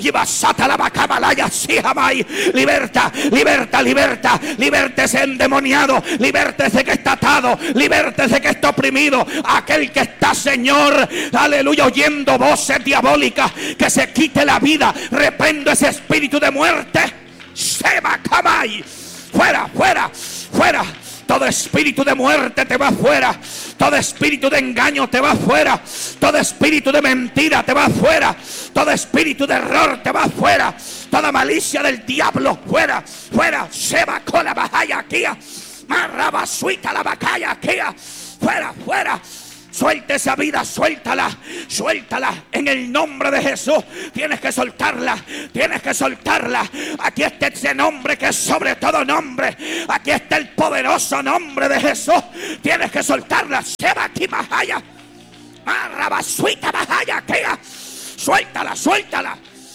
Liberta, liberta, liberta. Libértese endemoniado. Libértese que está atado. Libértese que está oprimido. Aquel que está, Señor, aleluya, oyendo voces diabólicas, que se quite la vida. Reprendo ese espíritu de muerte. Seba Kamai. Fuera, fuera, fuera. Todo espíritu de muerte te va fuera. Todo espíritu de engaño te va fuera. Todo espíritu de mentira te va fuera. Todo espíritu de error te va fuera. Toda malicia del diablo fuera. Fuera. Seba con la bajaya aquí. Marrabasuita la bacaya aquí. Fuera, fuera. Suelta esa vida, suéltala, suéltala en el nombre de Jesús. Tienes que soltarla, tienes que soltarla. Aquí está ese nombre que es sobre todo nombre. Aquí está el poderoso nombre de Jesús. Tienes que soltarla. Seba aquí, Mahaya. Marrabasuita, Mahaya, Kea. Suéltala, suéltala.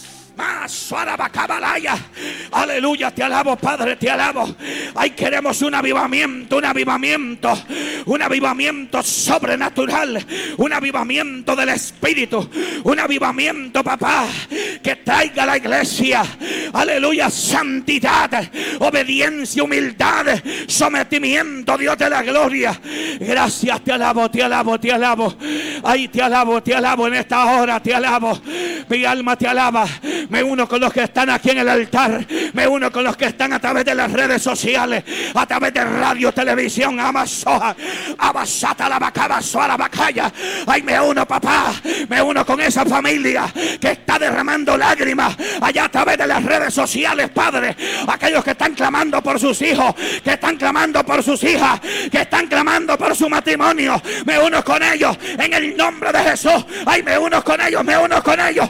Aleluya, te alabo, Padre, te alabo. Ahí queremos un avivamiento, un avivamiento, un avivamiento sobrenatural, un avivamiento del Espíritu, un avivamiento, papá, que traiga a la iglesia, aleluya, santidad, obediencia, humildad, sometimiento, Dios de la gloria. Gracias, te alabo, te alabo, te alabo. Ay, te alabo en esta hora, te alabo. Mi alma te alaba. Me uno con los que están aquí en el altar. Me uno con los que están a través de las redes sociales, a través de radio, televisión. Amasoja, abasata la bacaba, la bacaya. Ay, me uno, papá. Me uno con esa familia que está derramando lágrimas allá a través de las redes sociales, Padre. Aquellos que están clamando por sus hijos, que están clamando por sus hijas, que están clamando por su matrimonio. Me uno con ellos en el nombre de Jesús. Ay, me uno con ellos, me uno con ellos.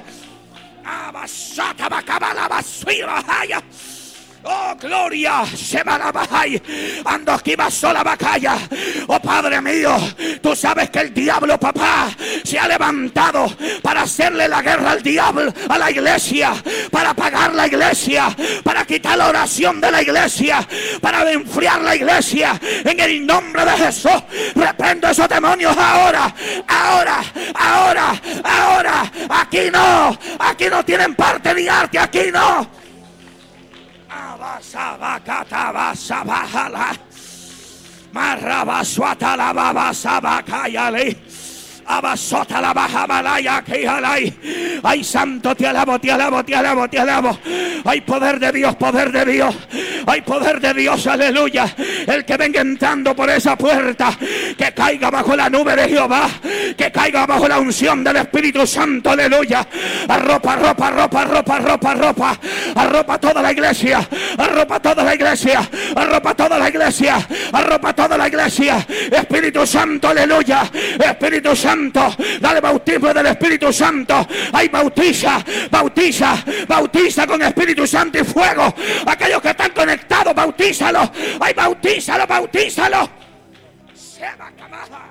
Oh, gloria, ando aquí va sola bacalla. Oh, Padre mío, tú sabes que el diablo, papá, se ha levantado para hacerle la guerra al diablo, a la iglesia, para apagar la iglesia, para quitar la oración de la iglesia, para enfriar la iglesia. En el nombre de Jesús, reprendo esos demonios ahora, ahora, ahora, ahora. Aquí no tienen parte ni arte, aquí no. Marrabasuata la babasabacayale. Abasota la baja malaya que alay. Ay, santo, te alabo, te alabo, te alabo, te alabo. Hay poder de Dios, poder de Dios. Hay poder de Dios, aleluya. El que venga entrando por esa puerta, que caiga bajo la nube de Jehová, que caiga bajo la unción del Espíritu Santo, aleluya. Arropa, arropa, arropa, arropa, arropa, arropa. Arropa toda la iglesia, arropa toda la iglesia, arropa toda la iglesia, arropa toda la iglesia. Espíritu Santo, aleluya. Espíritu Santo, dale bautismo del Espíritu Santo. Ay, bautiza, bautiza, bautiza con Espíritu Santo y fuego. Aquellos que están conectados, bautízalo. Ay, bautízalo, bautízalo. Seba Kamaha.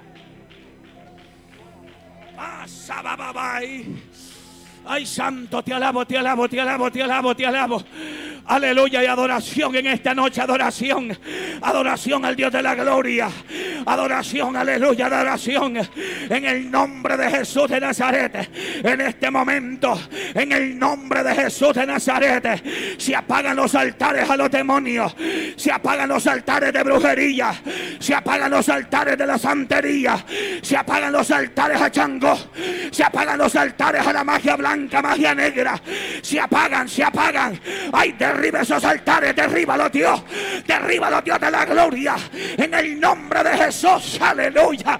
Ay, santo, te alabo, te alabo, te alabo, te alabo, te alabo. Aleluya, y adoración en esta noche, adoración. Adoración al Dios de la gloria. Adoración, aleluya, adoración. En el nombre de Jesús de Nazaret. En este momento, en el nombre de Jesús de Nazaret, se apagan los altares a los demonios. Se apagan los altares de brujería. Se apagan los altares de la santería. Se apagan los altares a Changó. Se apagan los altares a la magia blanca, magia negra. Se apagan, se apagan. Ay, derriba esos altares, derríbalos, Dios. Derríbalos, Dios de la gloria. En el nombre de Jesús, aleluya.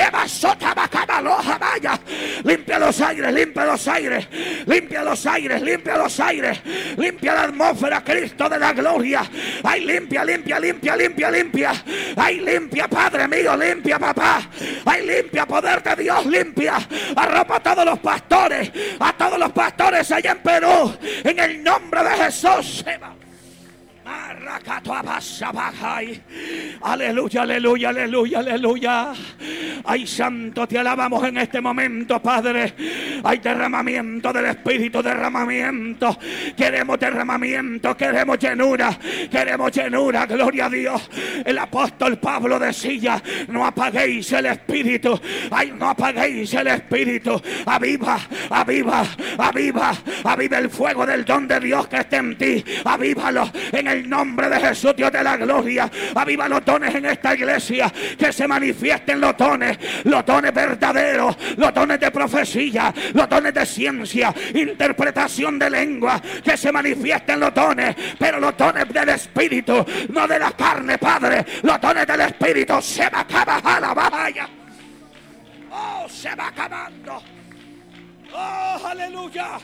Limpia los aires, limpia los aires. Limpia los aires, limpia los aires. Limpia la atmósfera, Cristo de la gloria. Ay, limpia, limpia, limpia, limpia, limpia. Ay, limpia, Padre mío, limpia, papá. Ay, limpia, poder de Dios, limpia. Arropa a todos los pastores, a todos los pastores allá en Perú. En el nombre de Jesús. Aleluya, aleluya, aleluya, aleluya. Ay, santo, te alabamos en este momento, Padre. Hay derramamiento del Espíritu, derramamiento. Queremos derramamiento, queremos llenura, gloria a Dios. El apóstol Pablo decía: no apaguéis el Espíritu. Ay, no apaguéis el Espíritu. Aviva, aviva, aviva, aviva el fuego del don de Dios que esté en ti. Avívalo en el nombre de Jesús, Dios de la gloria. Aviva los dones en esta iglesia, que se manifiesten los dones verdaderos, los dones de profecía, los dones de ciencia, interpretación de lengua, que se manifiesten los dones, pero los dones del Espíritu, no de la carne, Padre. Los dones del Espíritu se va a acabar a la valla. Oh, se va acabando. Oh, aleluya.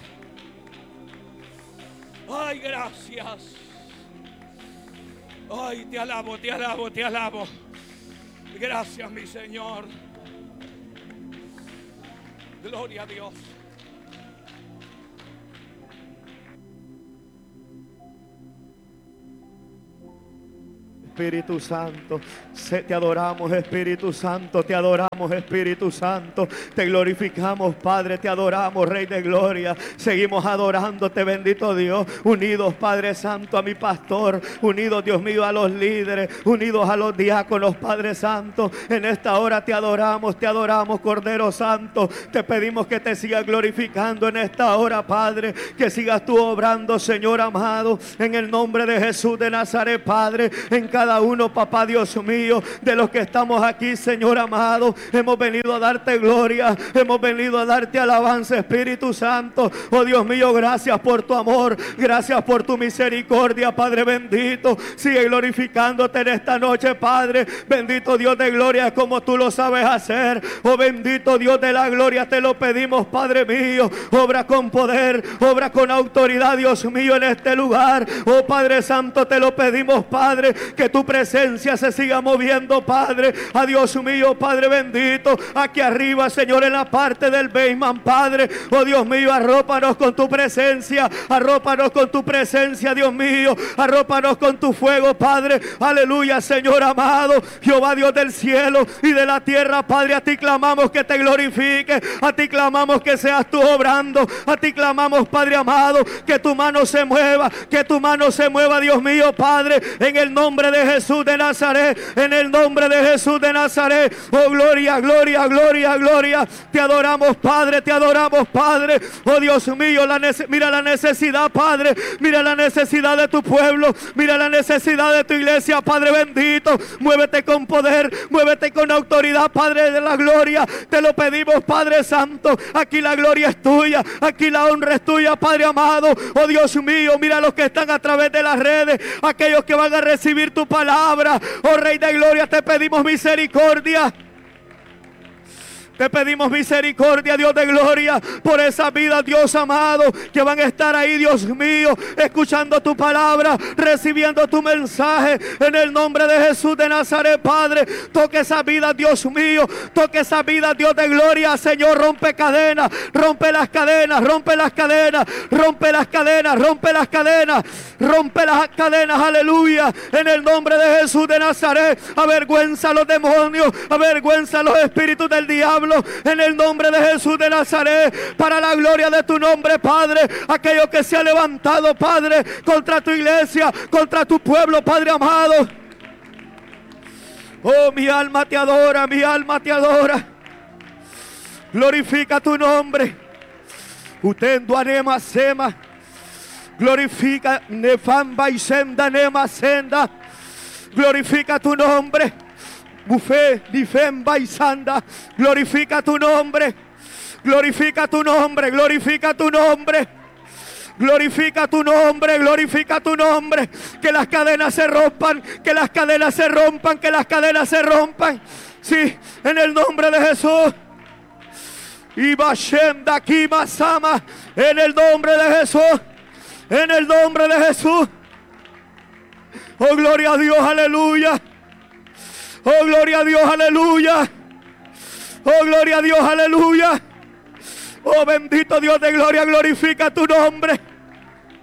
Ay, gracias. Ay, te alabo, te alabo, te alabo. Gracias, mi Señor. Gloria a Dios. Espíritu Santo, te adoramos, Espíritu Santo, te adoramos, Espíritu Santo, te glorificamos, Padre, te adoramos, Rey de Gloria. Seguimos adorándote, bendito Dios, unidos, Padre Santo, a mi pastor, unidos, Dios mío, a los líderes, unidos a los diáconos, Padre Santo. En esta hora te adoramos, Cordero Santo. Te pedimos que te sigas glorificando en esta hora, Padre, que sigas tú obrando, Señor amado, en el nombre de Jesús de Nazaret, Padre, en cada uno, papá Dios mío, de los que estamos aquí, Señor amado. Hemos venido a darte gloria, hemos venido a darte alabanza, Espíritu Santo. Oh Dios mío, gracias por tu amor, gracias por tu misericordia, Padre bendito. Sigue glorificándote en esta noche, Padre bendito, Dios de gloria, como tú lo sabes hacer. Oh bendito Dios de la gloria, te lo pedimos, Padre mío. Obra con poder, obra con autoridad, Dios mío, en este lugar. Oh Padre Santo, te lo pedimos, Padre, que tu presencia se siga moviendo, Padre. A Dios mío, Padre bendito, aquí arriba, Señor, en la parte del basement, Padre. Oh Dios mío, arrópanos con tu presencia, arrópanos con tu presencia, Dios mío, arrópanos con tu fuego, Padre. Aleluya, Señor amado, Jehová Dios del cielo y de la tierra, Padre. A ti clamamos que te glorifique, a ti clamamos que seas tú obrando, a ti clamamos, Padre amado, que tu mano se mueva, que tu mano se mueva, Dios mío, Padre, en el nombre de Jesús de Nazaret, en el nombre de Jesús de Nazaret. Oh gloria, gloria, gloria, gloria. Te adoramos, Padre, te adoramos, Padre. Oh Dios mío, mira la necesidad, Padre. Mira la necesidad de tu pueblo, mira la necesidad de tu iglesia, Padre bendito. Muévete con poder, muévete con autoridad, Padre de la gloria. Te lo pedimos, Padre Santo. Aquí la gloria es tuya, aquí la honra es tuya, Padre amado. Oh Dios mío, mira los que están a través de las redes, aquellos que van a recibir tu palabra. Oh Rey de Gloria, te pedimos misericordia. Te pedimos misericordia, Dios de gloria, por esa vida, Dios amado, que van a estar ahí, Dios mío, escuchando tu palabra, recibiendo tu mensaje, en el nombre de Jesús de Nazaret, Padre. Toque esa vida, Dios mío, toque esa vida, Dios de gloria, Señor. Rompe cadenas, rompe las cadenas, rompe las cadenas, rompe las cadenas, rompe las cadenas, rompe las cadenas, aleluya, en el nombre de Jesús de Nazaret. Avergüenza a los demonios, avergüenza a los espíritus del diablo, en el nombre de Jesús de Nazaret, para la gloria de tu nombre, Padre. Aquello que se ha levantado, Padre, contra tu iglesia, contra tu pueblo, Padre amado. Oh, mi alma te adora, mi alma te adora. Glorifica tu nombre. Utendo anema sema. Glorifica nefamba y senda nema senda. Glorifica tu nombre. Bufé, difemba y sanda. Glorifica tu nombre. Glorifica tu nombre. Glorifica tu nombre. Glorifica tu nombre, glorifica tu nombre. Que las cadenas se rompan, que las cadenas se rompan, que las cadenas se rompan. Sí, en el nombre de Jesús. Y Bashem Daki Masama, en el nombre de Jesús. En el nombre de Jesús. Oh, gloria a Dios, aleluya. Oh, gloria a Dios, aleluya. Oh, gloria a Dios, aleluya. Oh, bendito Dios de gloria, glorifica tu nombre.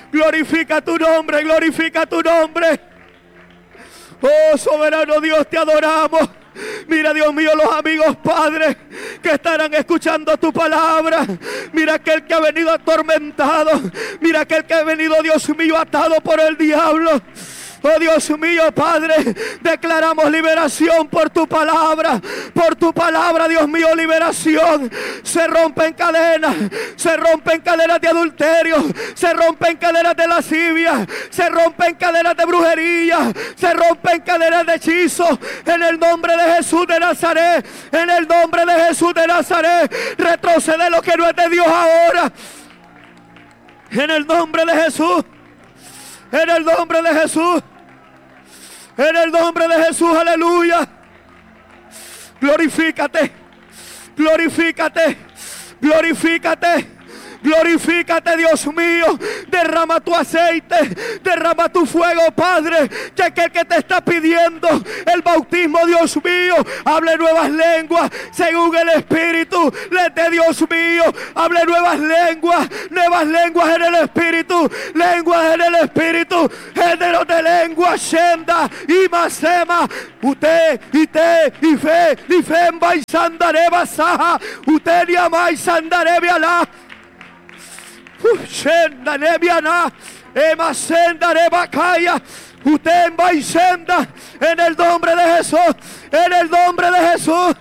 Glorifica tu nombre, glorifica tu nombre. Oh, soberano Dios, te adoramos. Mira, Dios mío, los amigos, Padre, que estarán escuchando tu palabra. Mira aquel que ha venido atormentado. Mira aquel que ha venido, Dios mío, atado por el diablo. Oh Dios mío, Padre, declaramos liberación por tu palabra. Por tu palabra, Dios mío, liberación. Se rompen cadenas. Se rompen cadenas de adulterio. Se rompen cadenas de lascivia. Se rompen cadenas de brujería. Se rompen cadenas de hechizo. En el nombre de Jesús de Nazaret. En el nombre de Jesús de Nazaret. Retrocede lo que no es de Dios ahora. En el nombre de Jesús. En el nombre de Jesús. En el nombre de Jesús, aleluya. Glorifícate. Glorifícate. Glorifícate. Glorifícate, Dios mío. Derrama tu aceite. Derrama tu fuego, Padre. Que aquel que te está pidiendo el bautismo, Dios mío, hable nuevas lenguas según el Espíritu. Lete, Dios mío, hable nuevas lenguas. Nuevas lenguas en el Espíritu. Lenguas en el Espíritu. Género de lengua. Shenda y Masema. Usted, ite, y fe, y femba y sandareba saja. Usted y ama y sandarebe alá. Shenda nebiana, ema senda rebacaya, usted va y senda en el nombre de Jesús, en el nombre de Jesús.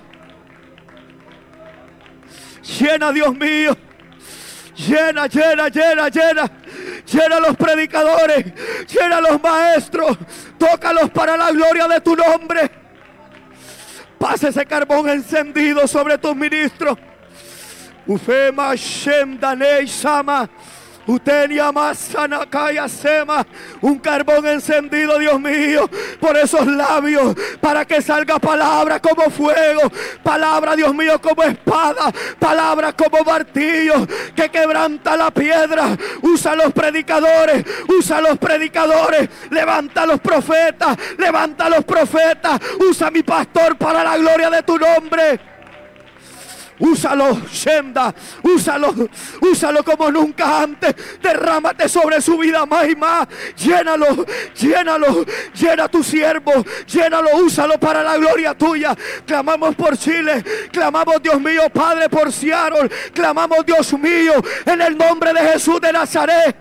Llena, Dios mío, llena, llena, llena, llena, llena los predicadores, llena los maestros, tócalos para la gloria de tu nombre. Pasa ese carbón encendido sobre tus ministros. Ufema Shem Danei Sama. Utenia Masana Kaya Sema. Un carbón encendido, Dios mío, por esos labios, para que salga palabra como fuego. Palabra, Dios mío, como espada. Palabra como martillo que quebranta la piedra. Usa los predicadores. Usa los predicadores. Levanta los profetas. Levanta los profetas. Usa mi pastor para la gloria de tu nombre. Úsalo, Shenda, úsalo como nunca antes. Derrámate sobre su vida más y más. Llénalo, llénalo, llena tu siervo, llénalo, úsalo para la gloria tuya. Clamamos por Chile, clamamos, Dios mío, Padre, por Seattle. Clamamos, Dios mío, en el nombre de Jesús de Nazaret.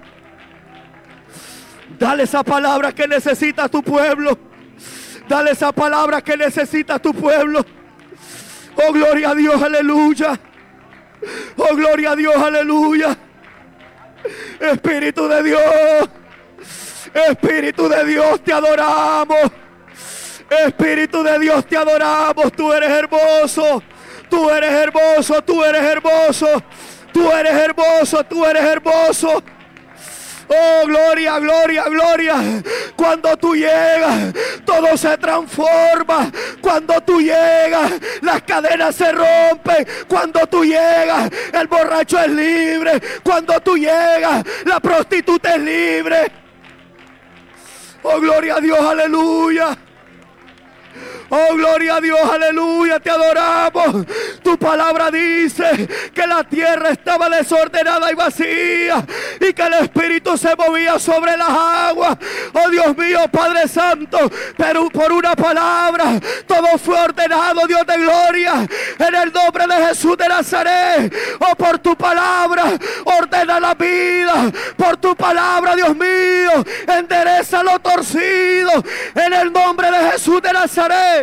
Dale esa palabra que necesita tu pueblo. Dale esa palabra que necesita tu pueblo. Oh, gloria a Dios, aleluya. Oh, gloria a Dios, aleluya. Espíritu de Dios. Espíritu de Dios, te adoramos. Espíritu de Dios, te adoramos. Tú eres hermoso. Tú eres hermoso. Tú eres hermoso. Tú eres hermoso. Tú eres hermoso. Oh, gloria, gloria, gloria. Cuando tú llegas, todo se transforma. Cuando tú llegas, las cadenas se rompen. Cuando tú llegas, el borracho es libre. Cuando tú llegas, la prostituta es libre. Oh, gloria a Dios, aleluya. Oh, gloria a Dios, aleluya, te adoramos. Tu palabra dice que la tierra estaba desordenada y vacía y que el Espíritu se movía sobre las aguas. Oh, Dios mío, Padre Santo, pero por una palabra todo fue ordenado, Dios de gloria, en el nombre de Jesús de Nazaret. Oh, por tu palabra ordena la vida. Por tu palabra, Dios mío, endereza lo torcido, en el nombre de Jesús de Nazaret.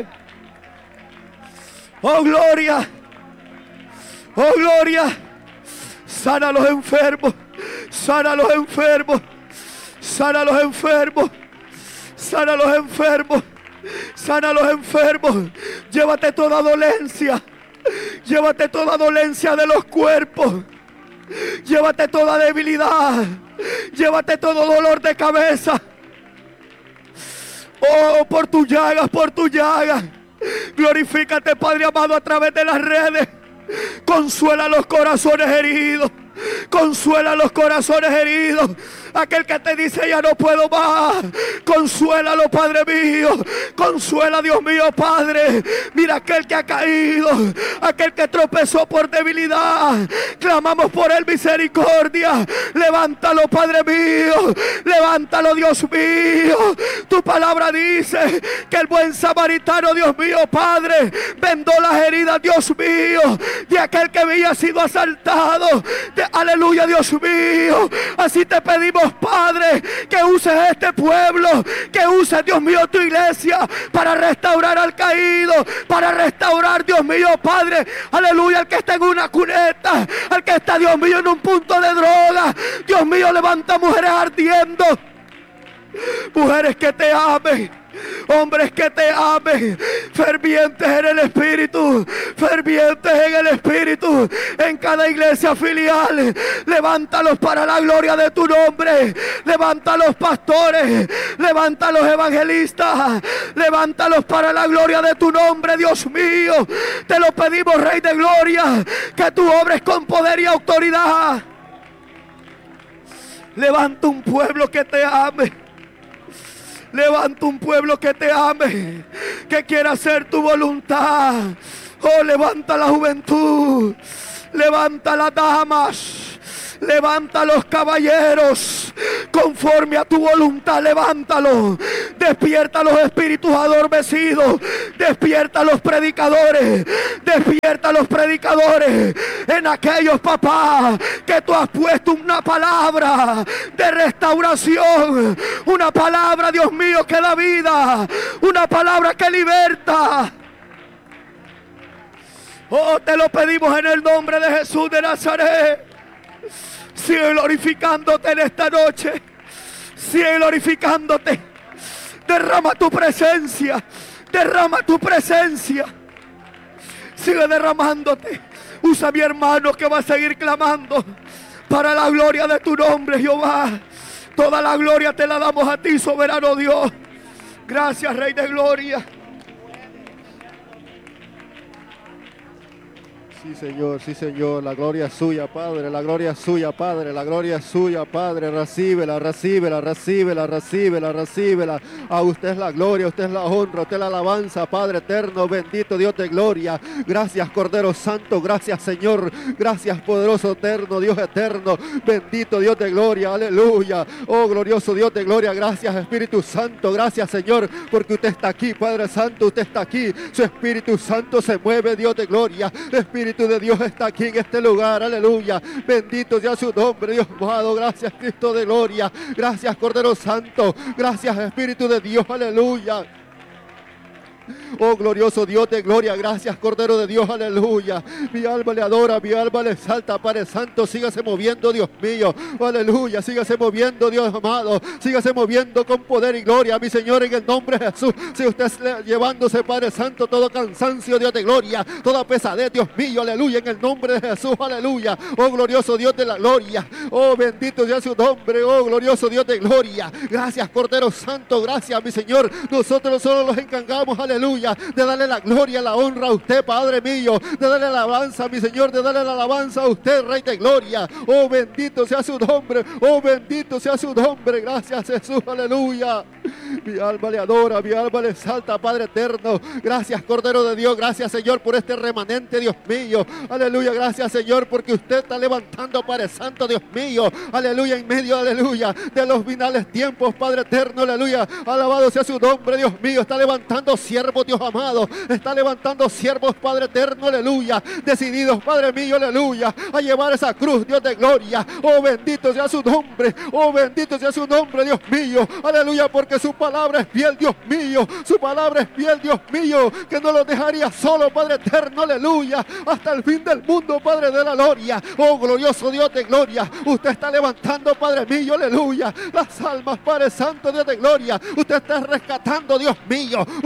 Oh, gloria. Oh, gloria. Sana a los enfermos. Sana a los enfermos. Sana a los enfermos. Sana a los enfermos. Sana a los enfermos. Llévate toda dolencia. Llévate toda dolencia de los cuerpos. Llévate toda debilidad. Llévate todo dolor de cabeza. Oh, por tus llagas, por tus llagas. Glorifícate, Padre amado, a través de las redes. Consuela los corazones heridos. Consuela los corazones heridos. Aquel que te dice ya no puedo más, consuélalo, Padre mío. Consuela, Dios mío, Padre. Mira aquel que ha caído, aquel que tropezó por debilidad. Clamamos por él misericordia. Levántalo, Padre mío. Levántalo, Dios mío. Tu palabra dice que el buen samaritano, Dios mío, Padre, vendó las heridas, Dios mío, de aquel que había sido asaltado. Aleluya, Dios mío. Así te pedimos, Padre, que uses este pueblo, que uses, Dios mío, tu iglesia para restaurar al caído, para restaurar, Dios mío, Padre, aleluya, al que está en una cuneta, al que está, Dios mío, en un punto de droga. Dios mío, levanta mujeres ardiendo, mujeres que te amen, hombres que te amen, fervientes en el Espíritu, fervientes en el Espíritu, en cada iglesia filial. Levántalos para la gloria de tu nombre. Levanta los pastores, levanta los evangelistas, levántalos para la gloria de tu nombre, Dios mío. Te lo pedimos, Rey de Gloria, que tú obres con poder y autoridad. Levanta un pueblo que te ame. Levanta un pueblo que te ame, que quiera hacer tu voluntad. Oh, levanta la juventud, levanta las damas, levanta los caballeros, conforme a tu voluntad, levántalo. Despierta los espíritus adormecidos, despierta los predicadores, despierta los predicadores en aquellos, papá, que tú has puesto una palabra de restauración, una palabra, Dios mío, que da vida, una palabra que liberta. Oh, te lo pedimos en el nombre de Jesús de Nazaret. Sigue glorificándote en esta noche. Sigue glorificándote. Derrama tu presencia. Derrama tu presencia. Sigue derramándote. Usa a mi hermano que va a seguir clamando para la gloria de tu nombre, Jehová. Toda la gloria te la damos a ti, soberano Dios. Gracias, Rey de Gloria. Sí, Señor, la gloria es suya, Padre, la gloria es suya, Padre, la gloria es suya, Padre, recíbela, recíbela, recíbela, recíbela, recíbela. A usted es la gloria, usted es la honra, usted es la alabanza, Padre eterno, bendito Dios de gloria. Gracias, Cordero Santo, gracias, Señor, gracias, poderoso eterno, Dios eterno, bendito Dios de gloria, aleluya. Oh, glorioso Dios de gloria, gracias, Espíritu Santo, gracias, Señor, porque usted está aquí, Padre Santo, usted está aquí, su Espíritu Santo se mueve, Dios de gloria, Espíritu de Dios está aquí en este lugar, aleluya, bendito sea su nombre, Dios amado, gracias, Cristo de gloria, gracias, Cordero Santo, gracias, Espíritu de Dios, aleluya. Oh, glorioso Dios de gloria, gracias, Cordero de Dios, aleluya. Mi alma le adora, mi alma le exalta, Padre Santo, sígase moviendo, Dios mío, aleluya, sígase moviendo, Dios amado, sígase moviendo con poder y gloria, mi Señor, en el nombre de Jesús. Si usted está llevándose, Padre Santo, todo cansancio, Dios de gloria, toda pesadez, Dios mío, aleluya, en el nombre de Jesús, aleluya. Oh, glorioso Dios de la gloria, oh, bendito sea su nombre, oh, glorioso Dios de gloria, gracias, Cordero Santo, gracias, mi Señor. Nosotros solo los encargamos, aleluya, de darle la gloria, la honra a usted, Padre mío, de darle la alabanza, mi Señor, de darle la alabanza a usted, Rey de gloria. Oh, bendito sea su nombre, oh, bendito sea su nombre, gracias, Jesús, aleluya. Mi alma le adora, mi alma le exalta, Padre eterno, gracias, Cordero de Dios, gracias, Señor, por este remanente, Dios mío, aleluya, gracias, Señor, porque usted está levantando, Padre Santo, Dios mío, aleluya, en medio, aleluya, de los finales tiempos, Padre eterno, aleluya, alabado sea su nombre, Dios mío, está levantando siervos, Dios amado, está levantando siervos, Padre eterno, aleluya, decididos, Padre mío, aleluya, a llevar esa cruz, Dios de gloria. Oh, bendito sea su nombre, oh, bendito sea su nombre, Dios mío, aleluya, porque su palabra es fiel, Dios mío, su palabra es fiel, Dios mío, que no lo dejaría solo, Padre eterno, aleluya, hasta el fin del mundo, Padre de la gloria. Oh, glorioso Dios de gloria, usted está levantando, Padre mío, aleluya, las almas, Padre Santo, Dios de gloria, usted está rescatando, Dios mío, usted está rescatando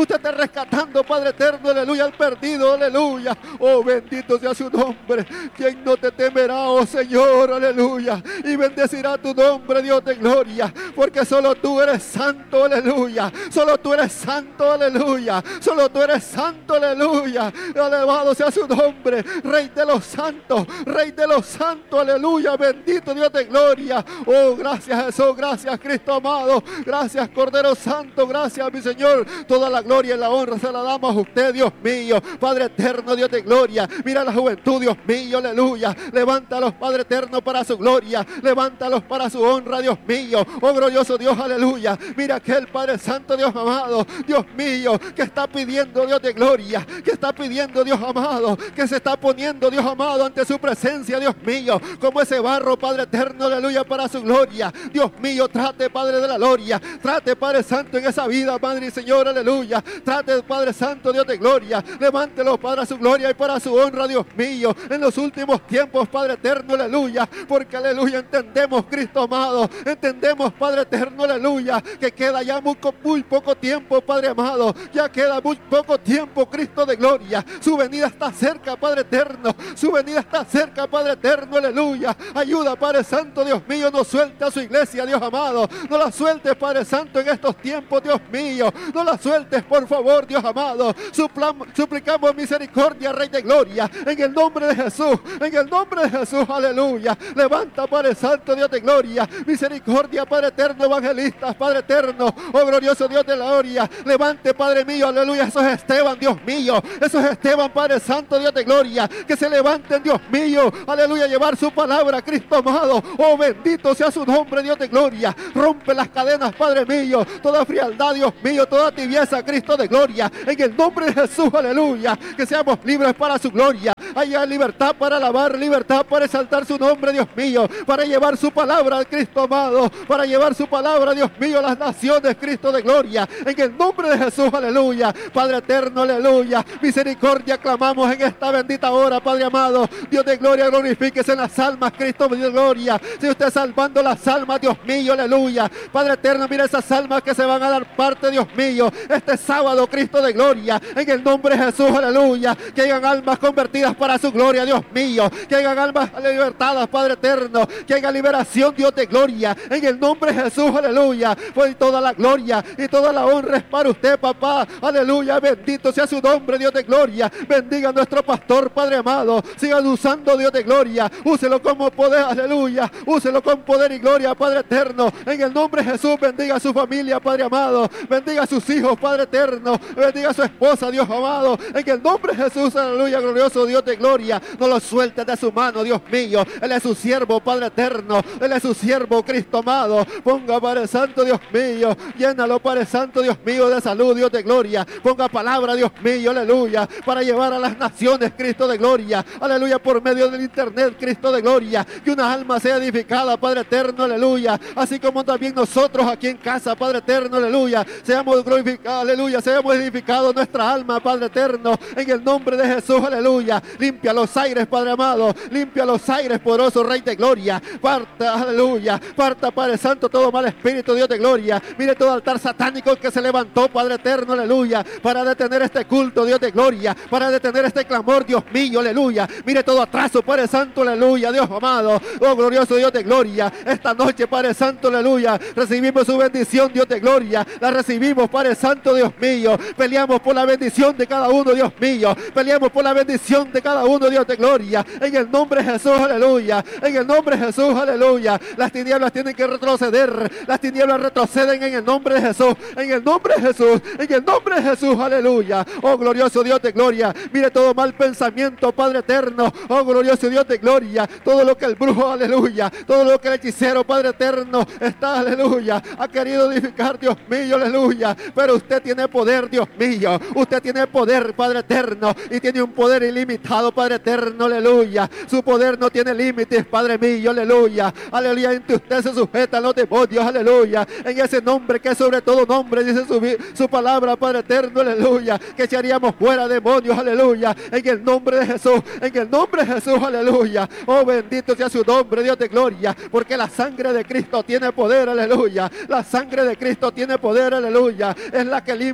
rescatando, Padre eterno, aleluya, al perdido, aleluya. Oh, bendito sea su nombre. Quien no te temerá, oh Señor, aleluya, y bendecirá tu nombre, Dios de gloria, porque solo tú eres santo, aleluya. Solo tú eres santo, aleluya. Solo tú eres santo, aleluya. Alabado sea su nombre, Rey de los santos, Rey de los santos, aleluya. Bendito Dios de gloria. Oh, gracias Jesús, gracias Cristo amado, gracias Cordero Santo, gracias mi Señor. Toda la gloria y la honra se la damos a usted, Dios mío, Padre eterno, Dios de gloria. Mira la juventud, Dios mío, aleluya. Levántalos, Padre eterno, para su gloria. Levántalos para su honra, Dios mío. Oh, glorioso Dios, aleluya. Mira aquel Padre Santo, Dios amado, Dios mío, que está pidiendo, Dios de gloria, que está pidiendo, Dios amado, que se está poniendo, Dios amado, ante su presencia, Dios mío, como ese barro, Padre eterno, aleluya, para su gloria. Dios mío, trate, Padre de la gloria, trate, Padre Santo, en esa vida, Padre y Señor, aleluya. Trate, Padre Santo, Dios de gloria. Levántelo para su gloria y para su honra, Dios mío, en los últimos tiempos, Padre eterno, aleluya, porque, aleluya, entendemos, Cristo amado, entendemos, Padre eterno, aleluya, que queda ya muy poco tiempo, Padre amado, ya queda muy poco tiempo, Cristo de gloria. Su venida está cerca, Padre eterno, su venida está cerca, Padre eterno, aleluya. Ayuda, Padre Santo, Dios mío, no suelte a su iglesia, Dios amado, no la sueltes, Padre Santo, en estos tiempos, Dios mío, no la sueltes, por favor, Dios amado. Suplicamos misericordia, Rey de gloria, en el nombre de Jesús, en el nombre de Jesús, aleluya. Levanta, Padre Santo, Dios de gloria, misericordia, Padre eterno, evangelistas, Padre eterno, oh glorioso Dios de la gloria. Levante, Padre mío, aleluya, esos Esteban, Dios mío, esos Esteban, Padre Santo, Dios de gloria, que se levanten, Dios mío, aleluya, a llevar su palabra, Cristo amado. Oh, bendito sea su nombre, Dios de gloria. Rompe las cadenas, Padre mío, toda frialdad, Dios mío, toda tibieza, Cristo de gloria, en el nombre de Jesús, aleluya. Que seamos libres para su gloria. Haya libertad para alabar, libertad para exaltar su nombre, Dios mío, para llevar su palabra, Cristo amado, para llevar su palabra, Dios mío, a las naciones, Cristo de gloria, en el nombre de Jesús, aleluya. Padre eterno, aleluya, misericordia clamamos en esta bendita hora, Padre amado. Dios de gloria, glorifíquese en las almas, Cristo de gloria. Si usted salvando las almas, Dios mío, aleluya. Padre eterno, mira esas almas que se van a dar parte, Dios mío, este sábado, Cristo de gloria, en el nombre de Jesús, aleluya. Que hayan almas convertidas para su gloria, Dios mío, que hayan almas libertadas, Padre eterno, que haya liberación, Dios de gloria, en el nombre de Jesús, aleluya. Pues toda la gloria y toda la honra es para usted, papá, aleluya. Bendito sea su nombre, Dios de gloria. Bendiga a nuestro pastor, Padre amado. Sigan usando, Dios de gloria, úselo como poder, aleluya, úselo con poder y gloria, Padre eterno, en el nombre de Jesús. Bendiga a su familia, Padre amado, bendiga a sus hijos, Padre eterno, bendiga a su esposa, Dios amado, en el nombre de Jesús, aleluya, glorioso Dios de gloria. No lo sueltes de su mano, Dios mío. Él es su siervo, Padre eterno, Él es su siervo, Cristo amado. Ponga, Padre Santo, Dios mío, llénalo, Padre Santo, Dios mío, de salud, Dios de gloria. Ponga palabra, Dios mío, aleluya, para llevar a las naciones, Cristo de gloria, aleluya, por medio del internet, Cristo de gloria, que una alma sea edificada, Padre eterno, aleluya, así como también nosotros aquí en casa, Padre eterno, aleluya, seamos glorificados, aleluya, seamos edificados nuestra alma, Padre eterno, en el nombre de Jesús, aleluya. Limpia los aires, Padre amado, limpia los aires, poderoso Rey de gloria. Parta, aleluya, parta, Padre Santo, todo mal espíritu, Dios de gloria. Mire todo altar satánico que se levantó, Padre eterno, aleluya, para detener este culto, Dios de gloria, para detener este clamor, Dios mío, aleluya. Mire todo atraso, Padre Santo, aleluya, Dios amado, oh glorioso Dios de gloria. Esta noche, Padre Santo, aleluya, recibimos su bendición, Dios de gloria, la recibimos, Padre Santo, Dios mío. Peleamos por la bendición de cada uno, Dios mío, peleamos por la bendición de cada uno, Dios de gloria, en el nombre de Jesús, aleluya, en el nombre de Jesús, aleluya. Las tinieblas tienen que retroceder, las tinieblas retroceden en el nombre de Jesús, en el nombre de Jesús, en el nombre de Jesús, aleluya. Oh glorioso Dios de gloria, mire todo mal pensamiento, Padre eterno, oh glorioso Dios de gloria, todo lo que el brujo, aleluya, todo lo que el hechicero, Padre eterno, está, aleluya, ha querido edificar, Dios mío, aleluya, pero usted tiene poder, Dios mío, usted tiene poder, Padre eterno, y tiene un poder ilimitado, Padre eterno, aleluya. Su poder no tiene límites, Padre mío, aleluya, aleluya. Entre usted se sujetan los demonios, aleluya, en ese nombre que es sobre todo nombre, dice su palabra, Padre eterno, aleluya, que echaríamos fuera demonios, aleluya, en el nombre de Jesús, en el nombre de Jesús, aleluya. Oh bendito sea su nombre, Dios de gloria, porque la sangre de Cristo tiene poder, aleluya, la sangre de Cristo tiene poder, aleluya, es la que limpia todo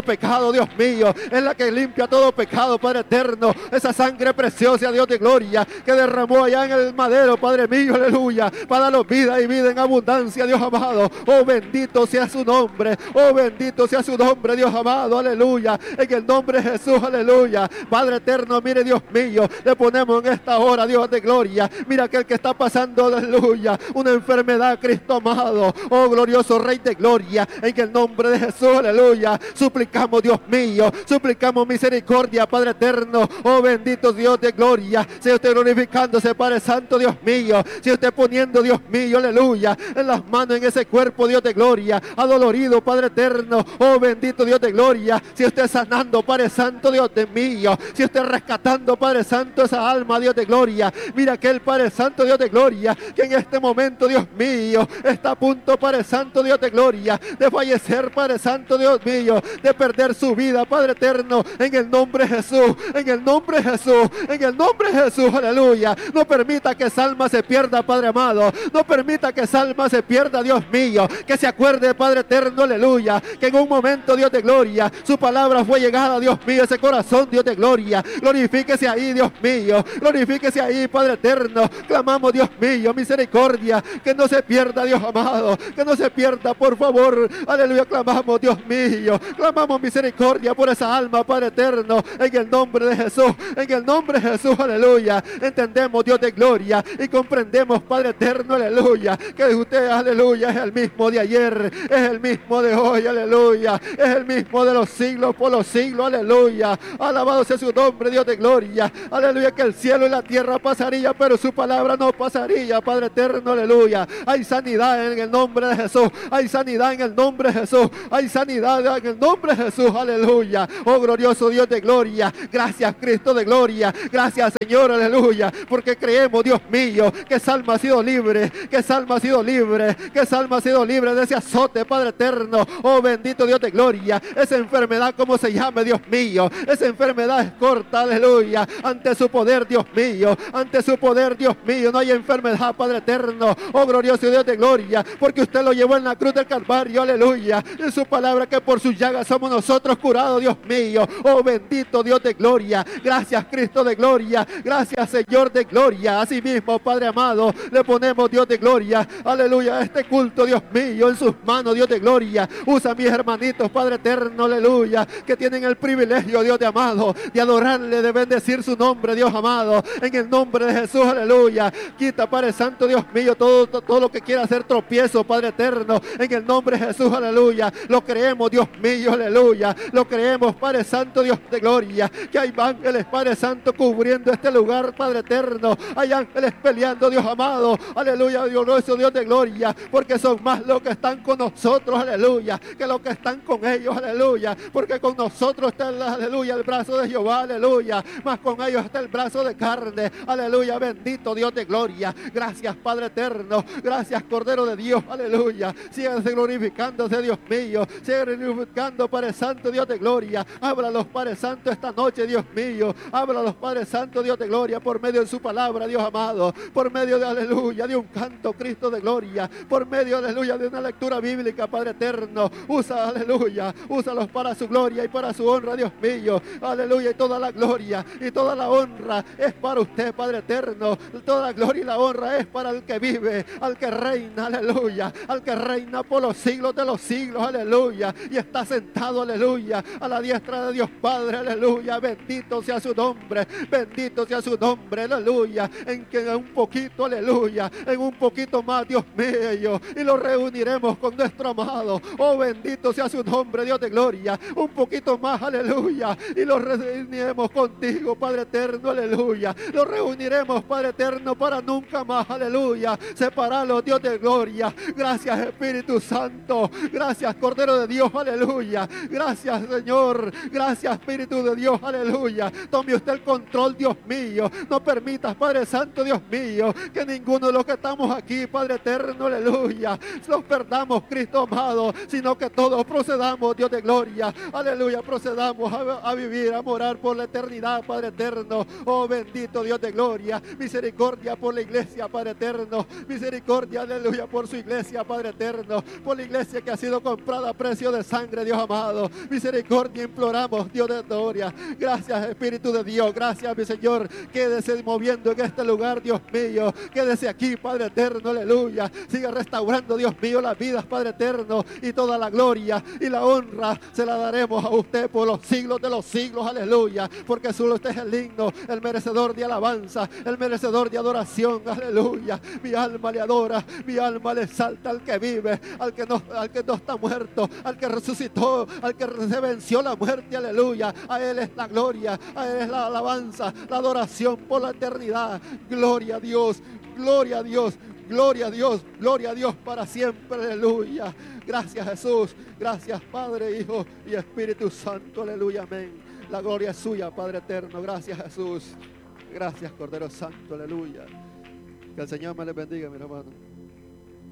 pecado, Dios mío. Es la que limpia todo pecado, Padre eterno. Esa sangre preciosa, Dios de gloria, que derramó allá en el madero, Padre mío, aleluya, para darnos vida y vida en abundancia, Dios amado. Oh, bendito sea su nombre. Oh, bendito sea su nombre, Dios amado, aleluya. En el nombre de Jesús, aleluya. Padre eterno, mire, Dios mío, le ponemos en esta hora, Dios de gloria. Mira aquel que está pasando, aleluya, una enfermedad, Cristo amado. Oh, glorioso Rey de gloria, en el nombre de Jesús, aleluya. Suplicamos, Dios mío, suplicamos misericordia, Padre eterno. Oh, bendito Dios de gloria. Sea usted glorificándose, Padre santo, Dios mío. Sea usted poniendo, Dios mío, aleluya, en las manos en ese cuerpo, Dios de gloria, adolorido, Padre eterno. Oh, bendito Dios de gloria. Si usted sanando, Padre santo, Dios de mío. Si usted rescatando, Padre santo, esa alma, Dios de gloria. Mira aquel Padre santo, Dios de gloria, que en este momento, Dios mío, está a punto, Padre santo, Dios de gloria, de fallecer, Padre santo, Dios mío, de perder su vida, Padre eterno, en el nombre de Jesús, en el nombre de Jesús, en el nombre de Jesús, aleluya. No permita que esa alma se pierda, Padre amado. No permita que esa alma se pierda, Dios mío. Que se acuerde, Padre eterno, aleluya, que en un momento, Dios de gloria, su palabra fue llegada, Dios mío, ese corazón, Dios de gloria. Glorifíquese ahí, Dios mío. Glorifíquese ahí, Padre eterno. Clamamos, Dios mío, misericordia, que no se pierda, Dios amado, que no se pierda, por favor, aleluya. Clamamos, Dios mío, clamamos misericordia por esa alma, Padre eterno, en el nombre de Jesús, en el nombre de Jesús, aleluya. Entendemos, Dios de gloria, y comprendemos, Padre eterno, aleluya, que usted, aleluya, es el mismo de ayer, es el mismo de hoy, aleluya, es el mismo de los siglos por los siglos, aleluya. Alabado sea su nombre, Dios de gloria, aleluya. Que el cielo y la tierra pasaría, pero su palabra no pasaría, Padre eterno, aleluya. Hay sanidad en el nombre de Jesús, hay sanidad en el nombre de Jesús, hay sanidad en el nombre de Jesús, aleluya. Oh, glorioso Dios de gloria, gracias, Cristo de gloria, gracias, Señor, aleluya, porque creemos, Dios mío, que esa alma ha sido libre, que esa alma ha sido libre, que esa alma ha sido libre de ese azote, Padre eterno. Oh, bendito Dios de gloria. Esa enfermedad, como se llame, Dios mío, esa enfermedad es corta, aleluya, ante su poder, Dios mío, ante su poder, Dios mío, no hay enfermedad, Padre eterno. Oh, glorioso Dios de gloria, porque usted lo llevó en la cruz del Calvario, aleluya. En su palabra que por sus llagas somos nosotros curados, Dios mío. Oh, bendito Dios de gloria, gracias, Cristo de gloria, gracias, Señor de gloria. Así mismo, Padre amado, le ponemos, Dios de gloria, aleluya, este culto, Dios mío, en sus manos, Dios de gloria. Usa a mis hermanitos, Padre eterno, aleluya, que tienen el privilegio, Dios de amado, de adorarle, de bendecir su nombre, Dios amado, en el nombre de Jesús, aleluya. Quita, Padre santo, Dios mío, todo lo que quiera hacer tropiezo, Padre eterno, en el nombre de Jesús, aleluya. Lo creemos, Dios mío, aleluya, lo creemos, Padre santo, Dios de gloria, que hay ángeles, Padre santo, cubriendo este lugar, Padre eterno. Hay ángeles peleando, Dios amado, aleluya, glorioso Dios de gloria, porque son más los que están con nosotros, aleluya, que los que están con ellos, aleluya, porque con nosotros está, aleluya, el brazo de Jehová, aleluya, más con ellos está el brazo de carne, aleluya. Bendito Dios de gloria, gracias, Padre eterno, gracias, Cordero de Dios, aleluya. Síganse glorificándose, Dios mío, sigan glorificando, Padre santo, Dios de gloria. Háblalos, Padre santo, esta noche, Dios mío, háblalos, Padre santo, Dios de gloria, por medio de su palabra, Dios amado, por medio de, aleluya, de un canto, Cristo de gloria, por medio, aleluya, de una lectura bíblica, Padre eterno. Usa, aleluya, úsalos para su gloria y para su honra, Dios mío, aleluya. Y toda la gloria y toda la honra es para usted, Padre eterno. Toda la gloria y la honra es para el que vive, al que reina, aleluya, al que reina por los siglos de los siglos, aleluya, y está sentado, aleluya, a la diestra de Dios Padre, aleluya. Bendito sea su nombre, bendito sea su nombre, aleluya. En que en un poquito, aleluya, en un poquito más, Dios mío, y lo reuniremos con nuestro amado. Oh, bendito sea su nombre, Dios de gloria. Un poquito más, aleluya, y lo reuniremos contigo, Padre eterno, aleluya. Lo reuniremos, Padre eterno, para nunca más, aleluya, separarlos, Dios de gloria. Gracias, Espíritu Santo, gracias, Cordero de Dios, aleluya. Gracias, Señor, gracias, Espíritu de Dios, aleluya. Tome usted el control, Dios mío. No permitas, Padre Santo, Dios mío, que ninguno de los que estamos aquí, Padre eterno, aleluya, los perdamos, Cristo amado, sino que todos procedamos, Dios de gloria, aleluya, procedamos a vivir, a morar por la eternidad, Padre eterno. Oh, bendito Dios de gloria, misericordia por la iglesia, Padre eterno, misericordia, aleluya, por su iglesia, Padre eterno, por la iglesia que ha sido comprada a precio de sangre, Dios amado. amado. Misericordia imploramos, Dios de gloria. Gracias, Espíritu de Dios. Gracias, mi Señor. Quédese moviendo en este lugar, Dios mío. Quédese aquí, Padre eterno, aleluya. Siga restaurando, Dios mío, las vidas, Padre eterno. Y toda la gloria y la honra se la daremos a usted por los siglos de los siglos, aleluya. Porque solo usted es el digno, el merecedor de alabanza, el merecedor de adoración, aleluya. Mi alma le adora, mi alma le exalta al que vive, al que no está muerto, al que resucitó, al que se venció la muerte, aleluya. A Él es la gloria, a Él es la alabanza, la adoración por la eternidad. Gloria a Dios, gloria a Dios, gloria a Dios, gloria a Dios para siempre, aleluya. Gracias, Jesús, gracias, Padre, Hijo y Espíritu Santo, aleluya, amén. La gloria es suya, Padre eterno. Gracias, Jesús. Gracias, Cordero Santo, aleluya. Que el Señor me les bendiga, mi hermano.